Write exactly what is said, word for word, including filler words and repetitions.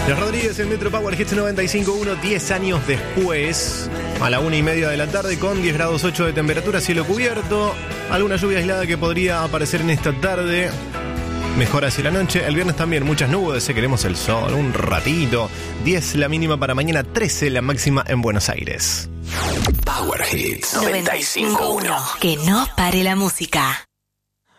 Los Rodríguez en Metro Power Hits noventa y cinco punto uno, diez años después, a la una y media de la tarde, con diez grados ocho de temperatura, cielo cubierto, alguna lluvia aislada que podría aparecer en esta tarde. Mejor hacia la noche. El viernes también muchas nubes, queremos el sol, un ratito. diez la mínima para mañana, trece la máxima en Buenos Aires. Power Hits noventa y cinco punto uno. Que no pare la música.